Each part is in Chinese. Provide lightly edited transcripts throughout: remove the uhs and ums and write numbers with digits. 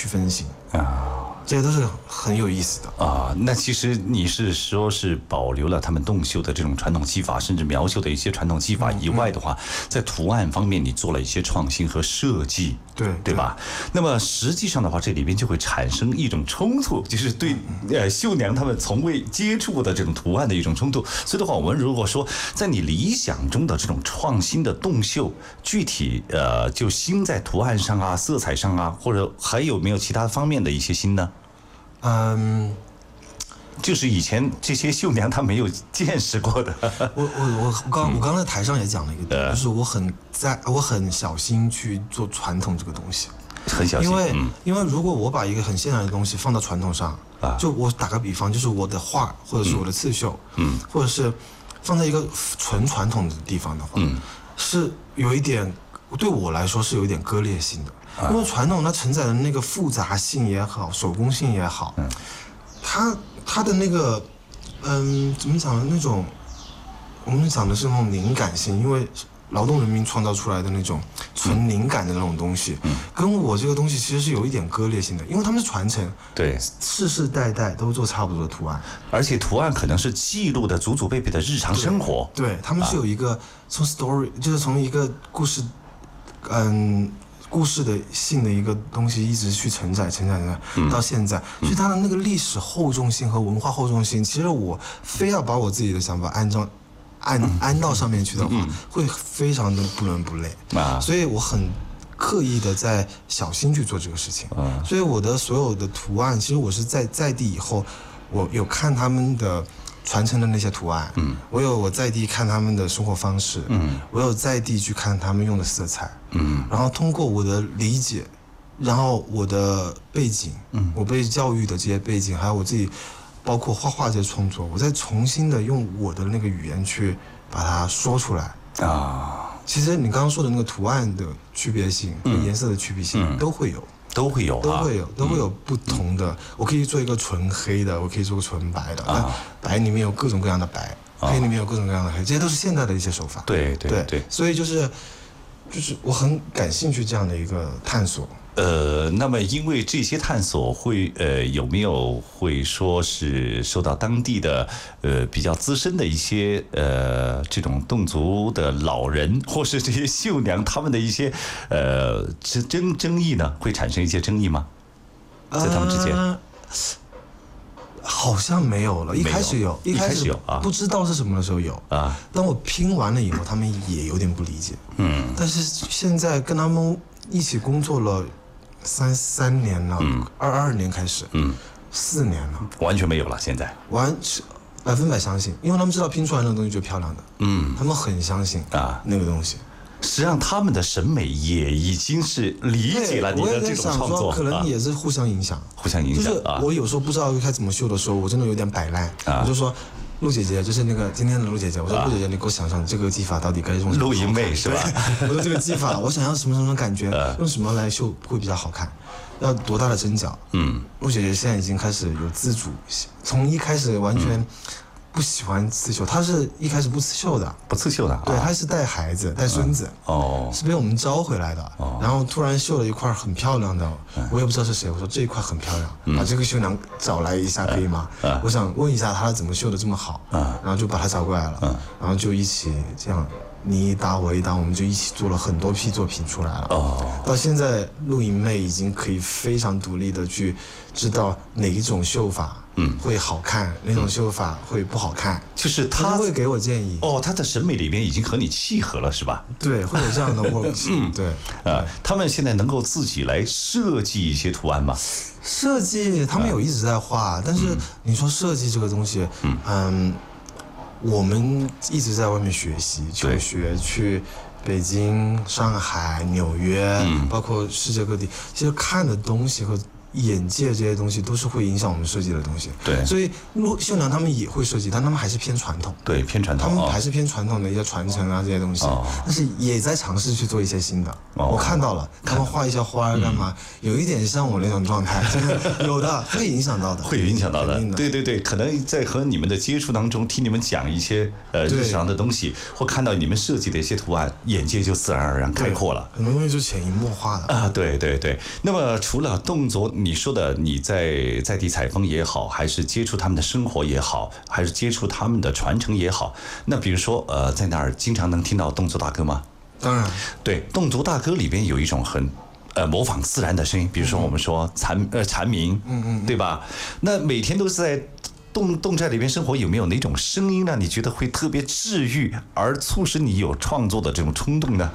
区分性这些都是很有意思的啊。那其实你是说是保留了他们洞绣的这种传统技法，甚至苗绣的一些传统技法以外的话，在图案方面你做了一些创新和设计，对吧？那么实际上的话，这里边就会产生一种冲突，就是对绣娘他们从未接触过的这种图案的一种冲突。所以的话，我们如果说在你理想中的这种创新的洞绣，具体就新在图案上啊、色彩上啊，或者还有没有其他方面的一些新呢？就是以前这些绣娘她没有见识过的。 我刚在台上也讲了一个点，就是我很小心去做传统这个东西， 很小心， 因为如果我把一个很现代的东西放到传统上，就我打个比方，就是我的画或者是我的刺绣，或者是放在一个纯传统的地方的话，是有一点对我来说是有一点割裂性的。因为传统它承载的那个复杂性也好，手工性也好，它的那个怎么讲呢？那种我们讲的是那种灵感性，因为劳动人民创造出来的那种纯灵感的那种东西，跟我这个东西其实是有一点割裂性的，因为他们是传承， 对， 世世代代都做差不多的图案， 而且图案可能是记录的祖祖辈辈的日常生活， 对，他们是有一个从 story，就是从一个故事，故事的性的一个东西一直去承载到现在，所以它的那个历史厚重性和文化厚重性，其实我非要把我自己的想法安到上面去的话，会非常的不伦不类所以我很刻意的在小心去做这个事情所以我的所有的图案，其实我是在地以后，我有看他们的传承的那些图案，我在地看他们的生活方式，我有在地去看他们用的色彩，然后通过我的理解，然后我的背景，我被教育的这些背景，还有我自己包括画画这些创作，我再重新的用我的那个语言去把它说出来其实你刚刚说的那个图案的区别性和颜色的区别性都会有都会有不同的。我可以做一个纯黑的，我可以做个纯白的，白里面有各种各样的白，黑里面有各种各样的黑，这些都是现代的一些手法。对，所以就是我很感兴趣这样的一个探索。 那么因为这些探索会有没有会说是受到当地的比较资深的一些这种侗族的老人或是这些绣娘他们的一些争议呢？会产生一些争议吗？在他们之间？ 好像没有了，一开始有不知道是什么的时候有当我拼完了以后，他们也有点不理解。但是现在跟他们一起工作了3年了，22年开始，4年了， 完全没有了。现在 100%相信，因为他们知道拼出来那个东西就是漂亮的，他们很相信那个东西。 实际上他们的审美也已经是理解了你的这种创作， 可能也是互相影响。就是我有时候不知道该怎么绣的时候，我真的有点摆烂，我就说。陆姐姐就是那个今天的陆姐姐，我说陆姐姐，你给我想想这个技法到底该用什么？ 陆莹妹是吧？ 我说这个技法，我想要什么感觉，用什么来绣会比较好看？要多大的针脚？陆姐姐现在已经开始有自主，从一开始完全不喜欢刺绣，她是一开始不刺绣的，对，她是带孩子带孙子，是被我们招回来的，然后突然绣了一块很漂亮的，我也不知道是谁，我说这一块很漂亮，把这个绣娘找来一下可以吗？我想问一下她怎么绣的这么好，然后就把她找过来了，然后就一起这样你一搭我一搭，我们就一起做了很多批作品出来了。到现在陆莹妹已经可以非常独立的去知道哪一种绣法会好看，哪种绣法会不好看， 就是他会给我建议。 他的审美里面已经和你契合了，是吧？ 对，会有这样的 work。对， 他们现在能够自己来设计一些图案吗？ 设计他们有一直在画，但是你说设计这个东西，我们一直在外面学习求学，去北京、上海、纽约，包括世界各地，其实看的东西和眼界这些东西都是会影响我们设计的东西。 对， 所以绣娘他们也会设计，但他们还是偏传统。 对，偏传统， 他们还是偏传统的一些传承啊这些东西，但是也在尝试去做一些新的。我看到了，他们画一些花干嘛，有一点像我那种状态，真的有的会影响到的， 会有影响到的。对，可能在和你们的接触当中，听你们讲一些日常的东西，或看到你们设计的一些图案， 眼界就自然而然开阔了， 很多东西就潜移默化了啊。对对对。那么除了动作，你说的你在地采风也好，还是接触他们的生活也好，还是接触他们的传承也好，那比如说在那儿经常能听到侗族大歌吗？ 当然， 对，侗族大歌里边有一种很模仿自然的声音，比如说我们说蝉鸣，对吧？那每天都是在侗寨里边生活，有没有哪种声音让你觉得会特别治愈，而促使你有创作的这种冲动呢？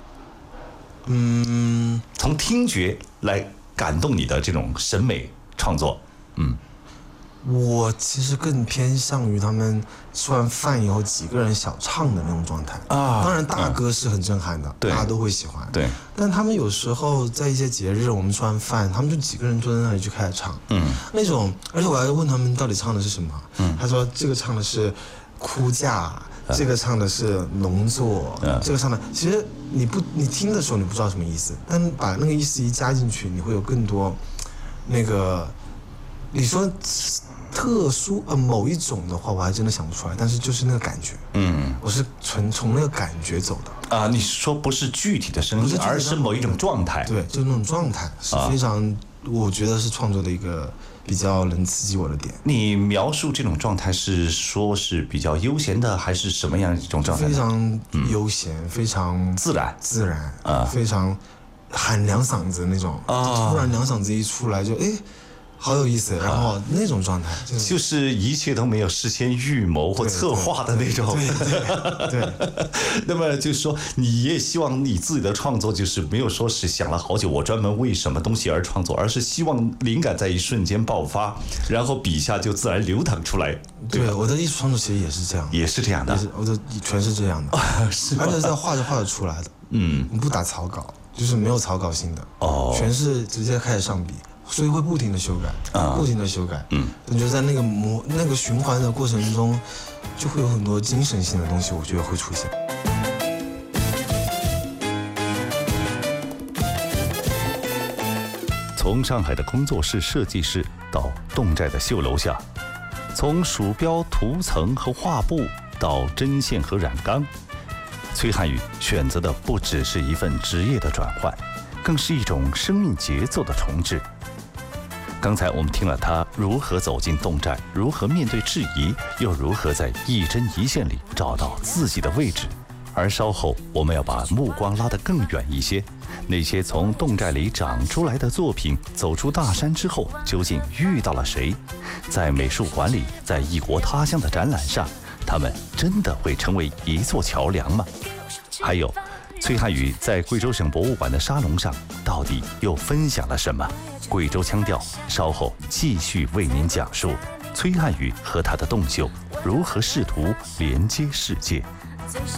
从听觉来感动你的这种审美创作， 我其实更偏向于他们吃完饭以后几个人小唱的那种状态啊。当然大歌是很震撼的，大家都会喜欢。 对， 但他们有时候在一些节日，我们吃完饭，他们就几个人坐在那里就开始唱，那种，而且我还问他们到底唱的是什么，他说这个唱的是哭嫁，这个唱的是农作，这个唱的，其实你听的时候你不知道什么意思，但把那个意思一加进去，你会有更多那个，你说特殊某一种的话，我还真的想不出来，但是就是那个感觉，我是纯从那个感觉走的啊。你说不是具体的声音，而是某一种状态， 对，就是那种状态是非常，我觉得是创作的一个比较能刺激我的点。 你描述这种状态是说是比较悠闲的，还是什么样一种状态？ 非常悠闲，非常自然啊，非常喊两嗓子那种啊，突然两嗓子一出来就好有意思，然后那种状态就是一切都没有事先预谋或策划的那种。 对。 那么就是说，你也希望你自己的创作就是没有说是想了好久，我专门为什么东西而创作，而是希望灵感在一瞬间爆发，然后笔下就自然流淌出来。 对，我的艺术创作其实也是这样， 也是这样的， 我的全是这样的，是而且在画着出来的。你不打草稿，就是没有草稿性的，全是直接开始上笔。所以会不停的修改，不停的修改，你就在那个循环的过程中，就会有很多精神性的东西，我觉得会出现。 从上海的工作室设计师到侗寨的绣楼下，从鼠标涂层和画布到针线和染缸，崔汉宇选择的不只是一份职业的转换，更是一种生命节奏的重置。刚才我们听了他如何走进侗寨，如何面对质疑，又如何在一针一线里找到自己的位置。而稍后我们要把目光拉得更远一些，那些从侗寨里长出来的作品，走出大山之后究竟遇到了谁？在美术馆里，在异国他乡的展览上，他们真的会成为一座桥梁吗？还有崔汉宇在贵州省博物馆的沙龙上到底又分享了什么？贵州腔调，稍后继续为您讲述崔汉宇和他的侗绣如何试图连接世界。